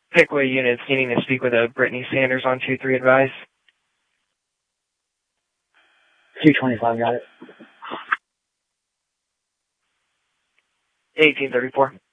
Pickaway units needing to speak with a Brittany Sanders on 2-3 advice. 225, got it. 1834.